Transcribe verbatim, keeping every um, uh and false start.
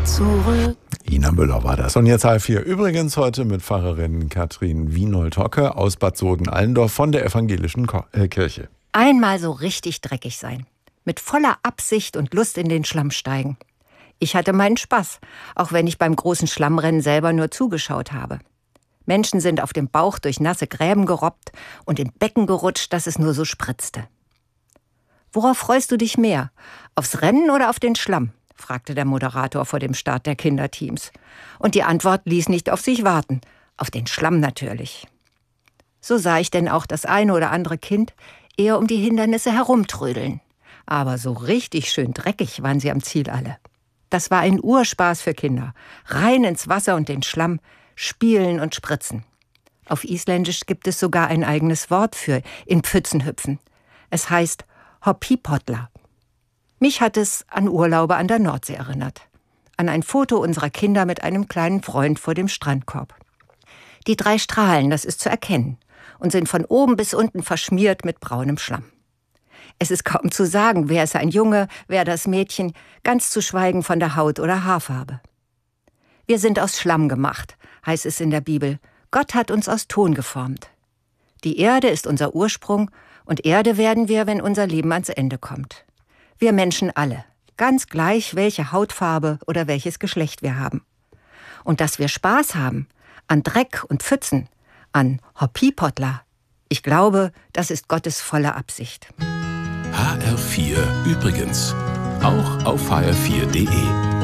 zurück. Ina Müller war das. Und jetzt halb vier. Übrigens heute mit Pfarrerin Katrin Wienold-Hocke aus Bad Soden-Allendorf von der Evangelischen Ko- äh, Kirche. Einmal so richtig dreckig sein. Mit voller Absicht und Lust in den Schlamm steigen. Ich hatte meinen Spaß, auch wenn ich beim großen Schlammrennen selber nur zugeschaut habe. Menschen sind auf dem Bauch durch nasse Gräben gerobbt und in Becken gerutscht, dass es nur so spritzte. »Worauf freust du dich mehr? Aufs Rennen oder auf den Schlamm?« fragte der Moderator vor dem Start der Kinderteams. Und die Antwort ließ nicht auf sich warten. Auf den Schlamm natürlich. So sah ich denn auch das eine oder andere Kind eher um die Hindernisse herumtrödeln. Aber so richtig schön dreckig waren sie am Ziel alle. Das war ein Urspaß für Kinder. Rein ins Wasser und den Schlamm, spielen und spritzen. Auf Isländisch gibt es sogar ein eigenes Wort für in Pfützen hüpfen. Es heißt Hoppipotla. Mich hat es an Urlaube an der Nordsee erinnert. An ein Foto unserer Kinder mit einem kleinen Freund vor dem Strandkorb. Die drei strahlen, das ist zu erkennen, und sind von oben bis unten verschmiert mit braunem Schlamm. Es ist kaum zu sagen, wer ist ein Junge, wer das Mädchen, ganz zu schweigen von der Haut- oder Haarfarbe. Wir sind aus Schlamm gemacht, heißt es in der Bibel. Gott hat uns aus Ton geformt. Die Erde ist unser Ursprung und Erde werden wir, wenn unser Leben ans Ende kommt. Wir Menschen alle, ganz gleich, welche Hautfarbe oder welches Geschlecht wir haben. Und dass wir Spaß haben an Dreck und Pfützen, an Hoppipotla, ich glaube, das ist Gottes volle Absicht. H R vier übrigens, auch auf h r vier punkt d e.